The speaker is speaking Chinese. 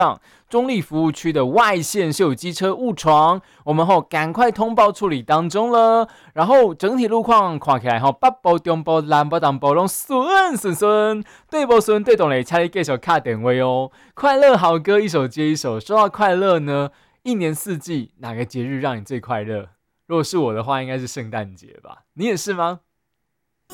中立服务区的外线是有机车误闯，我们赶快通报处理当中了。然后整体路况看起来北部、中部、南部、东部都顺，对不顺对懂嘞，请你继续卡电话哦。快乐好歌一首接一首，说到快乐呢，一年四季哪个节日让你最快乐？如果是我的话，应该是圣诞节吧？你也是吗？